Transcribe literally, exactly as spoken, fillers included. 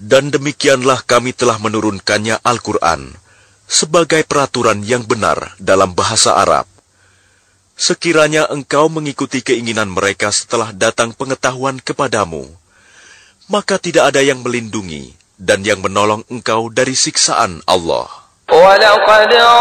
Dan demikianlah kami telah menurunkannya Al-Quran sebagai peraturan yang benar dalam bahasa Arab. Sekiranya engkau mengikuti keinginan mereka setelah datang pengetahuan kepadamu, maka tidak ada yang melindungi dan yang menolong engkau dari siksaan Allah.